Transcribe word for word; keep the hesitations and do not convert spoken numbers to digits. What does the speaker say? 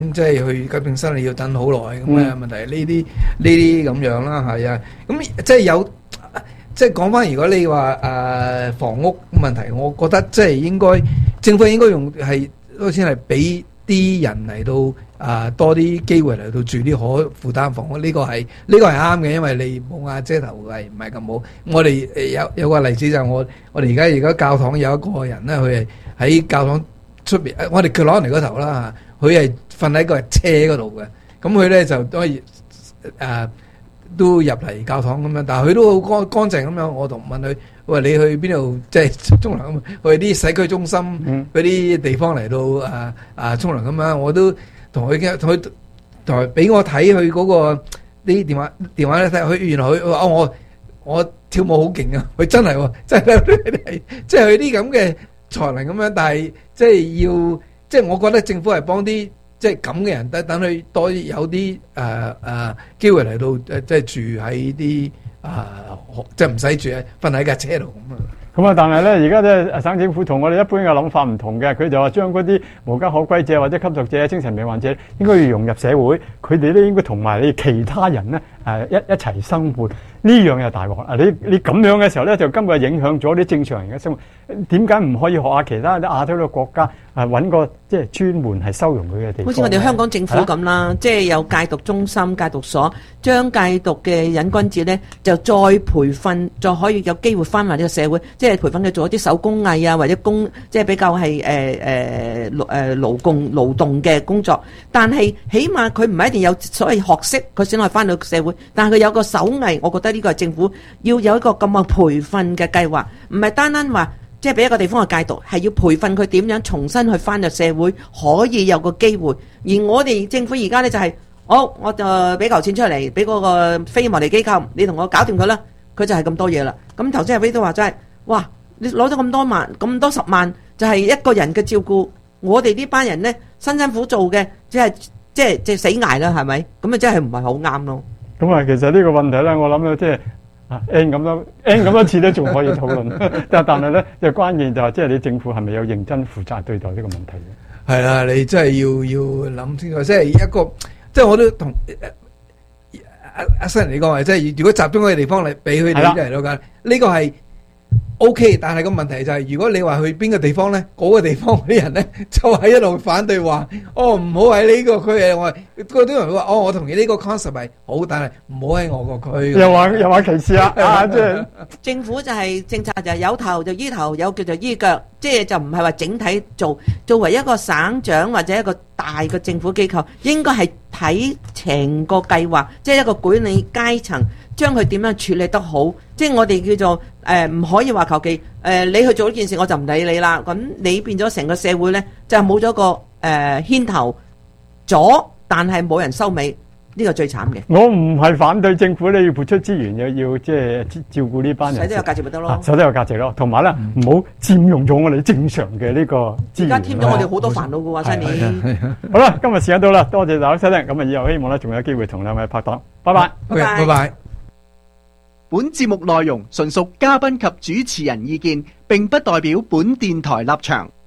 即係去急症室你要等好耐咁嘅問題，呢啲呢啲咁樣啦，係啊，咁即係有即係講翻，如果你話誒、呃、房屋問題，我覺得即係應該政府應該用係嗰先係俾啲人嚟到啊、呃、多啲機會嚟到住啲可負擔房屋，呢、這個係呢、這個係啱嘅，因為你冇瓦遮頭係唔係咁好。我哋誒有有個例子就係我我哋而家而家教堂有一個人咧，佢係喺教堂出邊，我哋佢攞嚟嗰頭啦，佢係瞓喺個車嗰度嘅，咁佢咧就可以誒、呃、都入嚟教堂咁樣，但係佢都好乾乾淨咁樣。我同問佢，喂，你去邊度即係沖涼咁？去啲洗區中心嗰啲地方嚟到啊啊沖涼咁樣，我都同佢嘅同佢同埋俾我睇佢嗰個啲電話電話咧睇，佢原來佢話哦我我跳舞好勁啊！佢真係喎，真係即係佢啲咁嘅才能咁樣，但係即係要即係我覺得政府係幫啲。即係咁嘅人，等等佢多有啲誒誒機會嚟到誒，即係住喺啲啊，即係唔使住喺瞓喺架車度咁啊。 咁啊，但係咧，而家咧省政府同我哋一般嘅諗法唔同嘅，佢就話將嗰啲無家可歸者或者吸毒者、精神病患者應該要融入社會，佢哋咧應該同埋你其他人咧誒一一齊生活。呢樣又大鑊啊！你你咁樣嘅時候咧，就根本係影響咗啲正常人嘅生活。點解唔可以學下其他啲亞洲嘅國家啊？揾個即係專門係收容佢嘅地方。 好似我哋香港政府咁啦，即係有戒毒中心、戒毒所，將戒毒嘅癮君子咧就再培訓，再可以有機會翻埋呢個社會，即係培訓佢做一啲手工藝啊，或者工即係比較係誒誒勞誒勞工勞動嘅工作。但係起碼佢唔係一定有所謂學識，佢先可以翻到社會。但係佢有個手藝，我覺得呢個係政府要有一個咁嘅培訓嘅計劃，唔係單單話即係俾一個地方去戒毒，係要培訓佢點樣重新去翻入社會，可以有個機會。而我哋政府而家咧就係、是，好我就俾嚿錢出嚟，俾嗰個非牟利機構，你同我搞掂佢啦，佢就係咁多嘢啦。咁頭先阿飛都話真係，哇！你攞咗咁多萬，咁多十萬，就係一個人嘅照顧，我哋呢班人咧辛辛苦做嘅，即係即係即係死捱啦，係咪？咁啊真係唔係好啱咯。 咁啊，其實呢個問題咧，我諗咧，即係啊 N 咁多 N 咁多次咧，仲可以討論。但但係咧，就關鍵就係即係你政府係咪有認真負責對待呢個問題嘅？ 係啦，你真係要要諗清楚，即係一個，即係我都同阿阿新人你講話，即係如果集中嗰個地方嚟俾佢哋嚟到㗎，呢個係 O K， 但係個問題就係，如果你話去邊個地方咧，嗰個地方啲人咧就係一路反對話，哦唔好喺呢個區嘅，我嗰啲人會話，哦我同意呢個 concept 係好，但係唔好喺我個區。 又話又話歧視啊！啊，即係政府就係政策就係有頭就醫頭，有腳就醫腳，即係就唔係話整體做。作為一個省長或者一個大嘅政府機構，應該係睇成個計劃，即係一個管理階層。將佢點樣處理得好，即係我哋叫做誒唔、呃、可以話求其誒你去做呢件事我就唔理你啦，咁你變咗成個社會咧就冇咗個誒、呃、牽頭咗，但係冇人收尾，呢、這個最慘嘅。 我唔係反對政府咧要撥出資源，又要即係照顧呢班人， 使得有價值咪得咯， 使得有價值咯，同埋咧唔好佔用咗我哋正常嘅呢個資源。 而家添咗我哋好多煩惱嘅喎，新年。 好啦，今日時間到啦，多謝大家收聽，咁啊以後希望咧仲有機會同兩位拍檔，拜拜， 拜拜。Okay, 拜拜。 本節目內容純屬嘉賓及主持人意見，並不代表本電台立場。